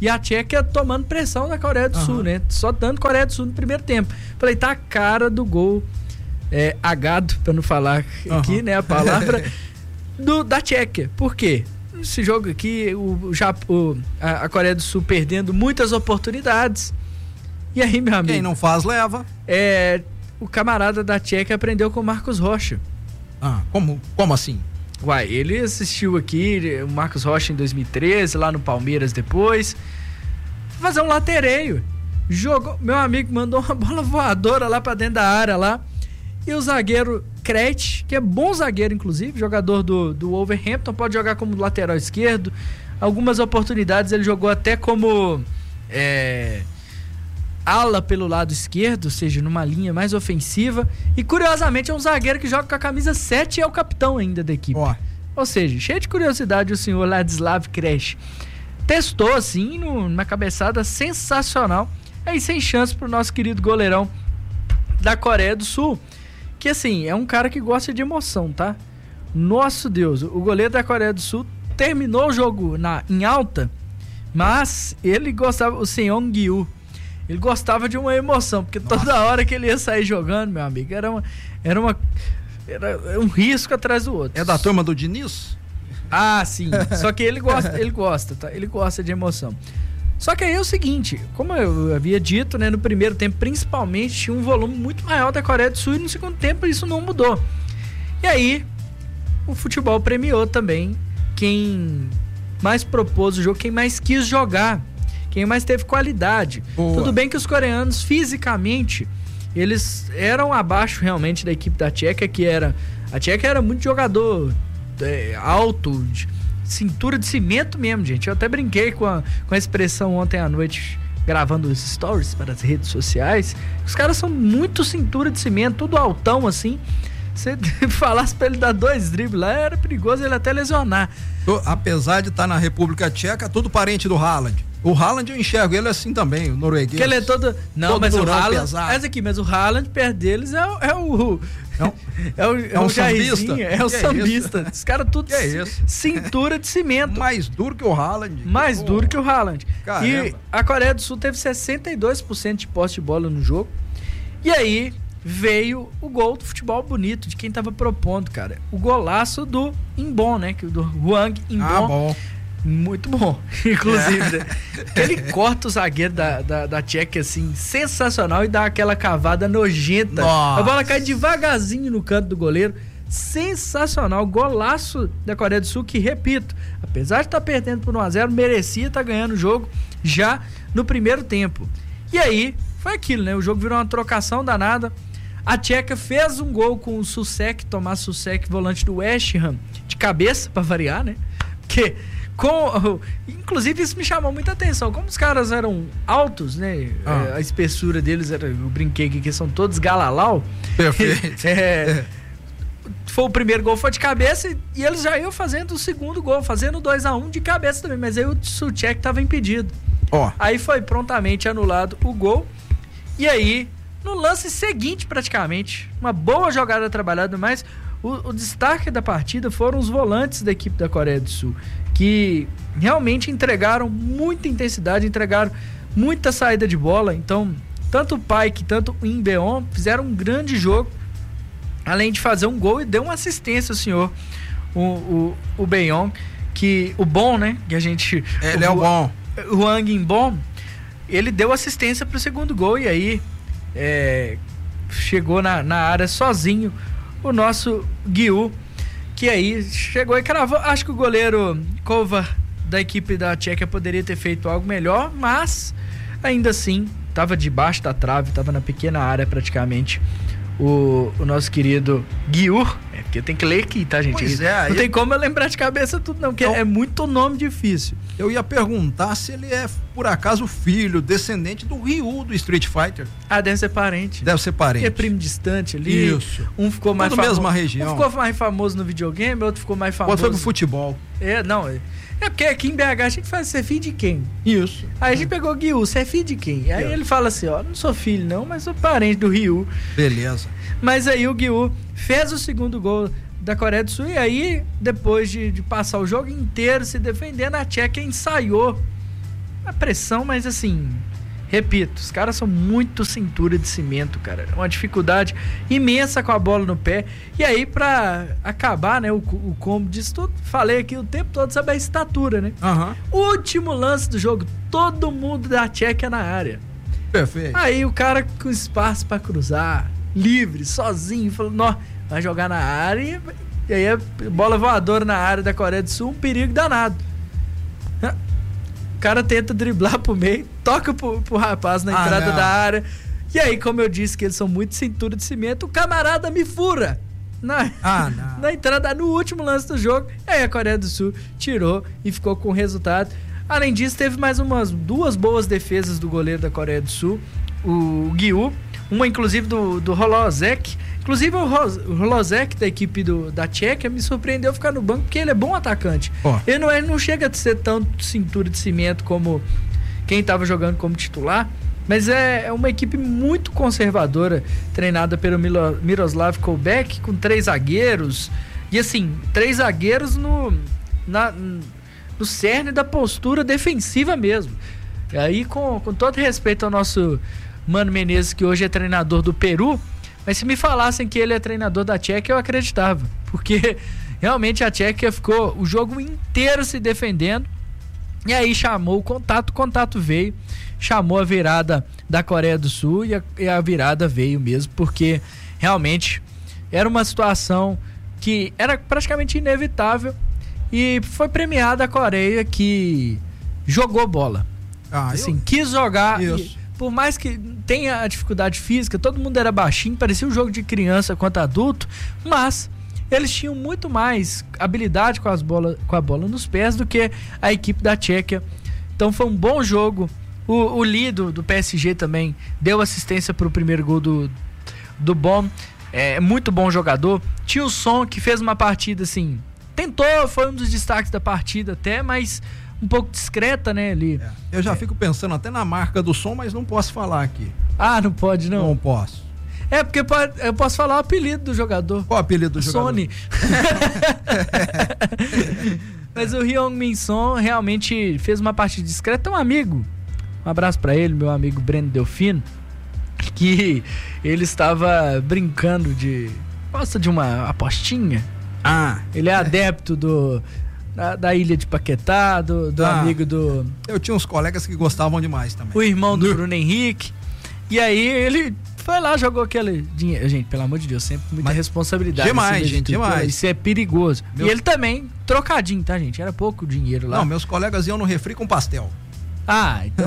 [SPEAKER 13] E a Tchequia tomando pressão da Coreia do Sul, né? Só dando Coreia do Sul no primeiro tempo. Falei, tá a cara do gol agado, pra não falar aqui, né, a palavra, da Tchequia. Por quê? Esse jogo aqui, a Coreia do Sul perdendo muitas oportunidades. E aí, meu amigo...
[SPEAKER 9] Quem não faz, leva.
[SPEAKER 13] O camarada da Tchequia aprendeu com o Marcos Rocha.
[SPEAKER 9] Como assim?
[SPEAKER 13] Uai, ele assistiu aqui o Marcos Rocha em 2013, lá no Palmeiras depois. Fazer um latereio. Jogou, meu amigo mandou uma bola voadora lá pra dentro da área lá. E o zagueiro Krejci, que é bom zagueiro, inclusive, jogador do Wolverhampton, pode jogar como lateral esquerdo. Algumas oportunidades ele jogou até como ala pelo lado esquerdo, ou seja, numa linha mais ofensiva. E curiosamente é um zagueiro que joga com a camisa 7 e é o capitão ainda da equipe. Ou seja, cheio de curiosidade o senhor Ladislav Krejci. Testou assim, numa cabeçada sensacional. Aí sem chance pro nosso querido goleirão da Coreia do Sul. Que assim, é um cara que gosta de emoção, tá? Nosso Deus, o goleiro da Coreia do Sul terminou o jogo em alta, mas ele gostava, o Seong Gyu, ele gostava de uma emoção, porque toda hora que ele ia sair jogando, meu amigo, era um risco atrás do outro.
[SPEAKER 9] É da turma do Diniz?
[SPEAKER 13] Ah, sim. Só que ele gosta, tá? Ele gosta de emoção. Só que aí é o seguinte, como eu havia dito, né, no primeiro tempo, principalmente, tinha um volume muito maior da Coreia do Sul e no segundo tempo isso não mudou. E aí, o futebol premiou também quem mais propôs o jogo, quem mais quis jogar, quem mais teve qualidade. Boa. Tudo bem que os coreanos, fisicamente, eles eram abaixo realmente da equipe da Tchequia, a Tchequia era muito jogador alto, cintura de cimento mesmo, gente. Eu até brinquei com a expressão ontem à noite, gravando os stories para as redes sociais. Os caras são muito cintura de cimento, tudo altão assim. Se falasse pra ele dar 2 dribles lá, era perigoso ele até lesionar.
[SPEAKER 9] Apesar de estar na República Tcheca, tudo parente do Haaland. O Haaland eu enxergo ele assim também, o norueguês.
[SPEAKER 13] Que ele é todo... Não,
[SPEAKER 9] todo
[SPEAKER 13] mas o Haaland...
[SPEAKER 9] pesado.
[SPEAKER 13] Mas o Haaland, perto deles, é o
[SPEAKER 9] sambista?
[SPEAKER 13] É o sambista. Os caras tudo
[SPEAKER 9] isso?
[SPEAKER 13] Cintura de cimento.
[SPEAKER 9] Mais duro que o Haaland.
[SPEAKER 13] Mais duro que o Haaland.
[SPEAKER 9] Caramba.
[SPEAKER 13] E a Coreia do Sul teve 62% de posse de bola no jogo. E aí veio o gol do futebol bonito, de quem tava propondo, cara. O golaço do Inbon, né? Do Hwang Inbon.
[SPEAKER 9] Ah, bom.
[SPEAKER 13] Muito bom, inclusive. Né? Ele corta o zagueiro da Tchequia, assim, sensacional, e dá aquela cavada nojenta.
[SPEAKER 9] Nossa.
[SPEAKER 13] A bola cai devagarzinho no canto do goleiro. Sensacional, golaço da Coreia do Sul, que, repito, apesar de estar perdendo por 1-0, merecia estar ganhando o jogo já no primeiro tempo. E aí, foi aquilo, né? O jogo virou uma trocação danada. A Tchequia fez um gol com o Souček, Tomás Souček, volante do West Ham, de cabeça, pra variar, né? Porque... inclusive isso me chamou muita atenção, como os caras eram altos, né? A espessura deles era, eu brinquei aqui que são todos galalau.
[SPEAKER 9] Perfeito.
[SPEAKER 13] Foi o primeiro gol, foi de cabeça, e eles já iam fazendo o segundo gol, fazendo 2-1 de cabeça também, mas aí o Souček estava impedido. Aí foi prontamente anulado o gol. E aí, no lance seguinte, praticamente, uma boa jogada trabalhada, mas o destaque da partida foram os volantes da equipe da Coreia do Sul, que realmente entregaram muita intensidade, entregaram muita saída de bola. Então, tanto o Paik, tanto o Inbeon fizeram um grande jogo, além de fazer um gol, e deu uma assistência o senhor, o Beon, que o bom, né, que a gente...
[SPEAKER 9] Ele é o bom.
[SPEAKER 13] O Hwang Inbon, ele deu assistência pro segundo gol, e aí chegou na área sozinho o nosso Gyu, que aí chegou e cravou. Acho que o goleiro Kovar da equipe da Tchequia poderia ter feito algo melhor, mas ainda assim estava debaixo da trave, estava na pequena área praticamente o nosso querido Gyu. Porque tem que ler aqui, tá, gente?
[SPEAKER 9] Pois é,
[SPEAKER 13] não tem como eu lembrar de cabeça tudo não, porque é muito nome difícil.
[SPEAKER 9] Eu ia perguntar se ele é, por acaso, filho, descendente do Ryu do Street Fighter.
[SPEAKER 13] Ah, deve ser parente.
[SPEAKER 9] Deve ser parente.
[SPEAKER 13] É primo distante ali.
[SPEAKER 9] Isso.
[SPEAKER 13] Um ficou mais famoso.
[SPEAKER 9] mesma região.
[SPEAKER 13] Um ficou mais famoso no videogame, outro ficou mais famoso.
[SPEAKER 9] Outro foi pro futebol.
[SPEAKER 13] É porque aqui em BH a gente faz, você é filho de quem?
[SPEAKER 9] Isso.
[SPEAKER 13] Aí a gente pegou o Gyu, você é filho de quem? Aí ele fala assim, ó, não sou filho não, mas sou parente do Ryu.
[SPEAKER 9] Beleza.
[SPEAKER 13] Mas aí o Gyu fez o segundo gol da Coreia do Sul, e aí, depois de passar o jogo inteiro se defendendo, a Tchequia ensaiou a pressão, mas assim, repito, os caras são muito cintura de cimento, cara. Uma dificuldade imensa com a bola no pé. E aí, pra acabar, né, o combo disso tudo, falei aqui o tempo todo sobre a estatura, né? Último lance do jogo, todo mundo da Tchequia na área.
[SPEAKER 9] Perfeito.
[SPEAKER 13] Aí o cara com espaço pra cruzar, livre, sozinho, falou, não, vai jogar na área, e aí a bola voadora na área da Coreia do Sul, um perigo danado. O cara tenta driblar pro meio, toca pro rapaz na entrada da área, e aí, como eu disse que eles são muito cintura de cimento, o camarada me fura na entrada, no último lance do jogo. E aí a Coreia do Sul tirou e ficou com o resultado. Além disso, teve mais umas 2 boas defesas do goleiro da Coreia do Sul, o Gyu, uma inclusive do Holozek. Inclusive o Holozek da equipe da Tchequia me surpreendeu ficar no banco, porque ele é bom atacante. Ele não chega a ser tanto cintura de cimento como quem estava jogando como titular, mas é uma equipe muito conservadora, treinada pelo Miroslav Kolbek, com 3 zagueiros, e assim, 3 zagueiros no cerne da postura defensiva mesmo. E aí, com todo respeito ao nosso Mano Menezes, que hoje é treinador do Peru, mas se me falassem que ele é treinador da Tchequia, eu acreditava, porque realmente a Tchequia ficou o jogo inteiro se defendendo, e aí chamou o contato veio, chamou a virada da Coreia do Sul, e a virada veio mesmo, porque realmente era uma situação que era praticamente inevitável, e foi premiada a Coreia, que jogou bola. Quis jogar. Por mais que tenha a dificuldade física, todo mundo era baixinho, parecia um jogo de criança contra adulto, mas eles tinham muito mais habilidade com a bola nos pés do que a equipe da Tchequia. Então foi um bom jogo. O Lee do PSG também deu assistência para o primeiro gol do Bom. É muito bom jogador. Tinha o Son, que fez uma partida assim, tentou, foi um dos destaques da partida até, mas um pouco discreta, né, ali.
[SPEAKER 9] Eu já fico pensando até na marca do Som, mas não posso falar aqui.
[SPEAKER 13] Não pode, não?
[SPEAKER 9] Não posso.
[SPEAKER 13] Porque eu posso falar o apelido do jogador.
[SPEAKER 9] Qual o apelido do jogador?
[SPEAKER 13] Sony. Mas o Heung-min Son realmente fez uma partida discreta. Um amigo, um abraço pra ele, meu amigo Breno Delfino, que ele estava brincando gosta de uma apostinha. Ele é adepto da ilha de Paquetá, do amigo do...
[SPEAKER 9] Eu tinha uns colegas que gostavam demais também.
[SPEAKER 13] O irmão do Bruno Henrique. E aí ele foi lá, jogou aquele dinheiro. Gente, pelo amor de Deus, sempre muita responsabilidade.
[SPEAKER 9] Demais, gente, demais.
[SPEAKER 13] Isso é perigoso. E ele também, trocadinho, tá, gente? Era pouco dinheiro lá.
[SPEAKER 9] Não, meus colegas iam no refri com pastel.
[SPEAKER 13] Então...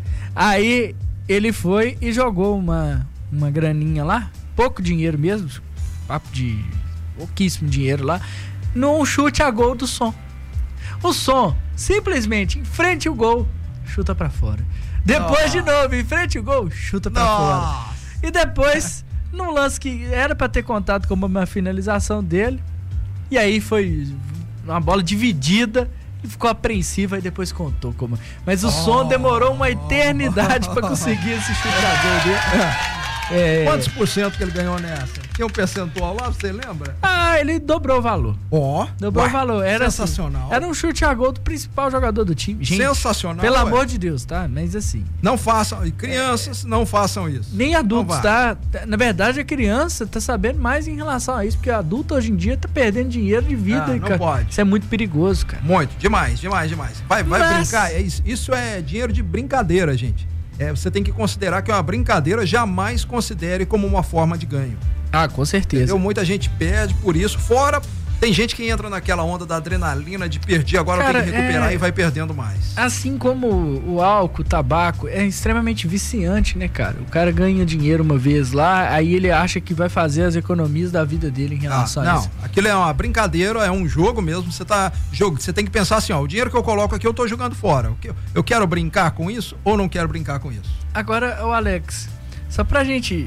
[SPEAKER 13] Aí ele foi e jogou uma graninha lá, pouco dinheiro mesmo, papo de pouquíssimo dinheiro lá, num chute a gol do Som. O Som simplesmente em frente ao gol, chuta pra fora. Depois de novo, em frente ao gol, chuta pra fora. E depois, num lance que era pra ter contado como uma finalização dele, e aí foi uma bola dividida e ficou apreensiva e depois contou como. Mas o Som demorou uma eternidade pra conseguir esse chute a gol dele.
[SPEAKER 9] Quantos % que ele ganhou nessa? Tem um percentual lá, você lembra?
[SPEAKER 13] Ele dobrou o valor. Dobrou o valor. Era
[SPEAKER 9] sensacional.
[SPEAKER 13] Assim, era um chute a gol do principal jogador do time. Gente,
[SPEAKER 9] sensacional.
[SPEAKER 13] Pelo amor de Deus, tá? Mas assim.
[SPEAKER 9] Não façam, crianças não façam isso.
[SPEAKER 13] Nem adultos, tá? Na verdade, a criança tá sabendo mais em relação a isso, porque adulto hoje em dia tá perdendo dinheiro de vida.
[SPEAKER 9] Não
[SPEAKER 13] cara.
[SPEAKER 9] Pode.
[SPEAKER 13] Isso é muito perigoso, cara.
[SPEAKER 9] Muito, demais. Vai brincar. Isso é dinheiro de brincadeira, gente. Você tem que considerar que é uma brincadeira, jamais considere como uma forma de ganho.
[SPEAKER 13] Com certeza.
[SPEAKER 9] Entendeu? Muita gente perde por isso. Fora, tem gente que entra naquela onda da adrenalina de perder, agora tem que recuperar e vai perdendo mais.
[SPEAKER 13] Assim como o álcool, o tabaco, é extremamente viciante, né, cara? O cara ganha dinheiro uma vez lá, aí ele acha que vai fazer as economias da vida dele em relação a isso.
[SPEAKER 9] Não, aquilo é uma brincadeira, é um jogo mesmo, você tem que pensar assim, o dinheiro que eu coloco aqui eu tô jogando fora. Eu quero brincar com isso ou não quero brincar com isso?
[SPEAKER 13] Agora, Alex, só pra gente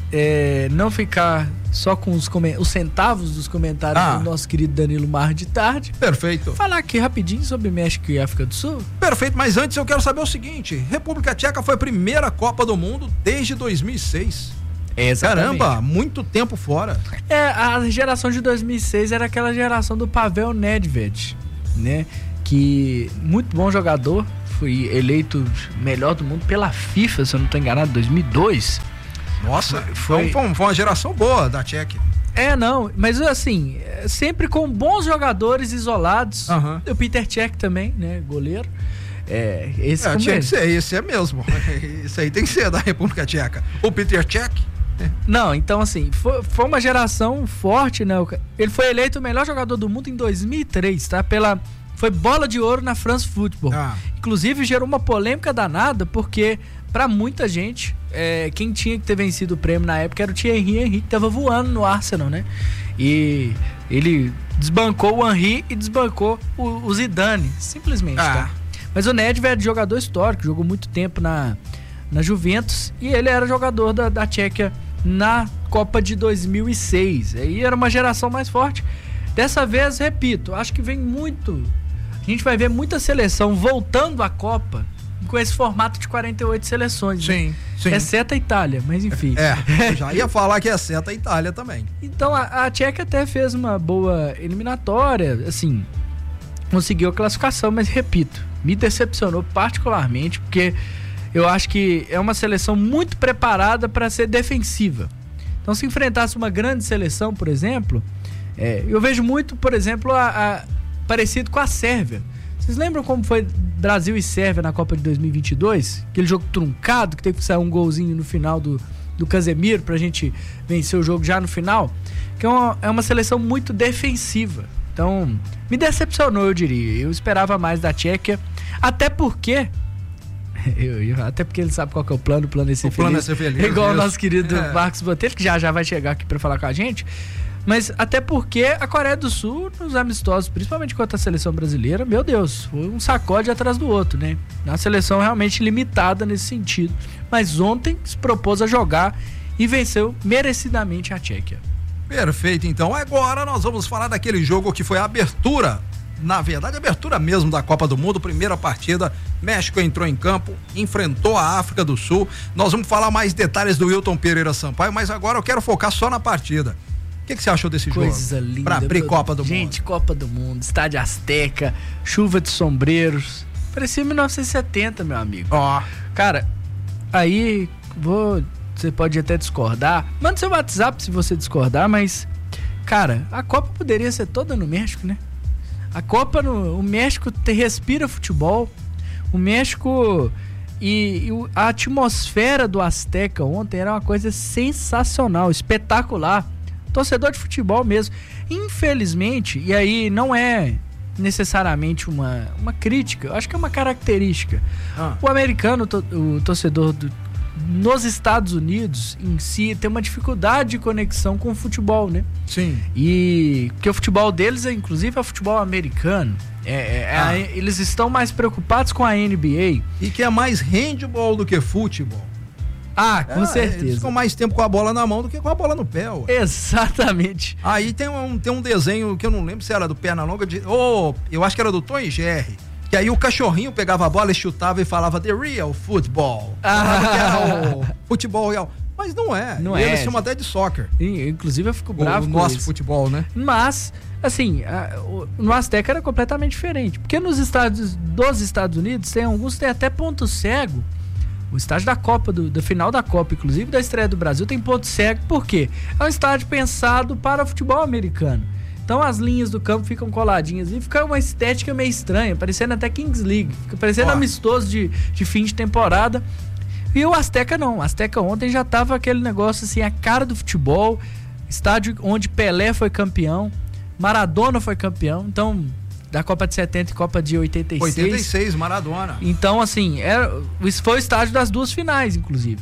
[SPEAKER 13] não ficar só com os centavos dos comentários do nosso querido Danilo Mar de tarde.
[SPEAKER 9] Perfeito.
[SPEAKER 13] Falar aqui rapidinho sobre México e África do Sul.
[SPEAKER 9] Perfeito, mas antes eu quero saber o seguinte: República Tcheca foi a primeira Copa do Mundo desde 2006.
[SPEAKER 13] Exatamente.
[SPEAKER 9] Caramba, muito tempo fora.
[SPEAKER 13] A geração de 2006 era aquela geração do Pavel Nedved, né? Que muito bom jogador, foi eleito melhor do mundo pela FIFA, se eu não estou enganado, 2002.
[SPEAKER 9] Nossa, foi uma geração boa da Tchequia.
[SPEAKER 13] Não, mas assim, sempre com bons jogadores isolados. O Peter Cech também, né, goleiro.
[SPEAKER 9] Tinha que ser, esse é mesmo. Isso aí tem que ser da República Tcheca. O Peter Cech.
[SPEAKER 13] Não, então assim, foi uma geração forte, né? Ele foi eleito o melhor jogador do mundo em 2003, tá? Foi bola de ouro na France Football. Inclusive gerou uma polêmica danada, porque pra muita gente, quem tinha que ter vencido o prêmio na época era o Thierry Henry, que tava voando no Arsenal, né? E ele desbancou o Henry e desbancou o Zidane, simplesmente, tá? Mas o Nedved é jogador histórico, jogou muito tempo na Juventus, e ele era jogador da Tchequia na Copa de 2006. Aí era uma geração mais forte. Dessa vez, repito, acho que a gente vai ver muita seleção voltando à Copa com esse formato de 48 seleções.
[SPEAKER 9] Sim,
[SPEAKER 13] né? Exceto a Itália, mas enfim.
[SPEAKER 9] Já ia falar que exceto a Itália também.
[SPEAKER 13] Então a Tchequia até fez uma boa eliminatória, assim, conseguiu a classificação, mas repito, me decepcionou particularmente, porque eu acho que é uma seleção muito preparada para ser defensiva. Então, se enfrentasse uma grande seleção, por exemplo, eu vejo muito, por exemplo, parecido com a Sérvia. Vocês lembram como foi Brasil e Sérvia na Copa de 2022? Aquele jogo truncado, que teve que sair um golzinho no final do Casemiro pra gente vencer o jogo já no final? Que é uma seleção muito defensiva. Então, me decepcionou, eu diria. Eu esperava mais da Tchequia, até porque ele sabe qual que é o plano é ser feliz. Igual o nosso querido Marcos Botelho, que já vai chegar aqui para falar com a gente. Mas até porque a Coreia do Sul, nos amistosos, principalmente contra a seleção brasileira, meu Deus, foi um sacode atrás do outro, né? Uma seleção realmente limitada nesse sentido. Mas ontem se propôs a jogar e venceu merecidamente a Tchequia.
[SPEAKER 9] Perfeito, então. Agora nós vamos falar daquele jogo que foi a abertura, na verdade, a abertura mesmo da Copa do Mundo, primeira partida. México entrou em campo, enfrentou a África do Sul. Nós vamos falar mais detalhes do Wilton Pereira Sampaio, mas agora eu quero focar só na partida. O que você achou desse jogo?
[SPEAKER 13] Coisa linda.
[SPEAKER 9] Pra abrir Copa do Mundo.
[SPEAKER 13] Gente, Copa do Mundo, Estádio Azteca, chuva de sombreros. Parecia 1970, meu amigo. Cara, aí você pode até discordar. Manda seu WhatsApp se você discordar, mas, cara, a Copa poderia ser toda no México, né? A Copa, o México respira futebol. O México e a atmosfera do Azteca ontem era uma coisa sensacional, espetacular. Torcedor de futebol mesmo. Infelizmente, e aí não é necessariamente uma crítica, eu acho que é uma característica. O americano, o torcedor nos Estados Unidos em si tem uma dificuldade de conexão com o futebol, né?
[SPEAKER 9] Sim.
[SPEAKER 13] E porque o futebol deles inclusive é o futebol americano. Eles estão mais preocupados com a NBA.
[SPEAKER 9] E que é mais handball do que futebol.
[SPEAKER 13] Com certeza.
[SPEAKER 9] Eles ficam mais tempo com a bola na mão do que com a bola no pé.
[SPEAKER 13] Exatamente.
[SPEAKER 9] Aí tem um desenho que eu não lembro se era do Pernalonga, eu acho que era do Tom e Jerry. Que aí o cachorrinho pegava a bola e chutava e falava The Real Football. Falava que era o futebol real. Mas não é. Eles chamam até de soccer.
[SPEAKER 13] Inclusive eu fico bravo com
[SPEAKER 9] nosso futebol, né?
[SPEAKER 13] Mas, assim, no Azteca era completamente diferente. Porque dos Estados Unidos, alguns têm até ponto cego. O estádio da Copa, da final da Copa, inclusive da estreia do Brasil, tem ponto cego. Por quê? É um estádio pensado para o futebol americano. Então as linhas do campo ficam coladinhas e fica uma estética meio estranha, parecendo até Kings League, fica parecendo amistoso de fim de temporada. E o Azteca não, o Azteca ontem já tava aquele negócio assim, a cara do futebol, estádio onde Pelé foi campeão, Maradona foi campeão, então da Copa de 70 e Copa de 86.
[SPEAKER 9] 86, Maradona.
[SPEAKER 13] Então assim, foi o estádio das duas finais, inclusive.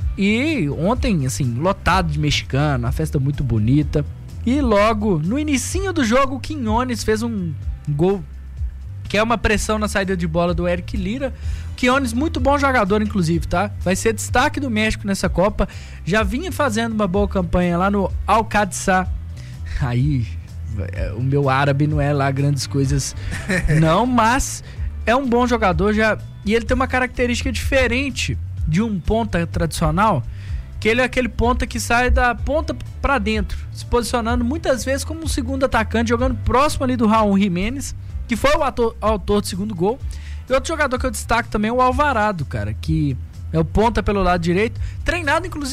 [SPEAKER 13] E ontem, assim, lotado de mexicano, uma festa muito bonita. E logo, no inicinho do jogo, o Quiñones fez um gol, que é uma pressão na saída de bola do Eric Lira. Quiñones, muito bom jogador, inclusive, tá? Vai ser destaque do México nessa Copa. Já vinha fazendo uma boa campanha lá no Al-Qadsar. Aí, o meu árabe não é lá grandes coisas, não, mas é um bom jogador já. E ele tem uma característica diferente de um ponta tradicional, que ele é aquele ponta que sai da ponta pra dentro, se posicionando muitas vezes como um segundo atacante, jogando próximo ali do Raul Jiménez, que foi o autor do segundo gol. E outro jogador que eu destaco também é o Alvarado, cara, que é o ponta pelo lado direito, treinado inclusive